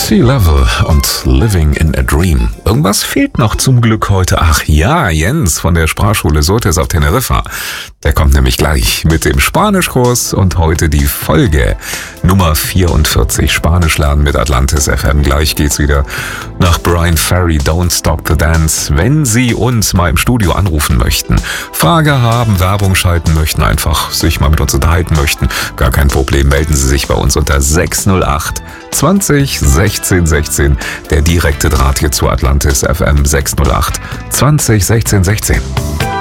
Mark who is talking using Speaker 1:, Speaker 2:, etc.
Speaker 1: Sea Level und Living in a Dream. Irgendwas fehlt noch zum Glück heute. Ach ja, Jens von der Sprachschule Sotes auf Teneriffa. Der kommt nämlich gleich mit dem Spanischkurs und heute die Folge Nummer 44. Spanisch lernen mit Atlantis FM. Gleich geht's wieder nach Brian Ferry, Don't Stop the Dance. Wenn Sie uns mal im Studio anrufen möchten, Frage haben, Werbung schalten möchten, einfach sich mal mit uns unterhalten möchten, gar kein Problem, melden Sie sich bei uns unter 608 20 16 16. Der direkte Draht hier zu Atlantis FM 608 20 16 16.